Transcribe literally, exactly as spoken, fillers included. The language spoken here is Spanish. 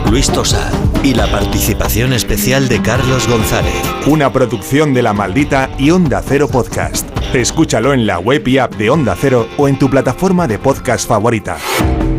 Luis Tosa y la participación especial de Carlos González. Una producción de La Maldita y Onda Cero Podcast. Escúchalo en la web y app de Onda Cero o en tu plataforma de podcast favorita.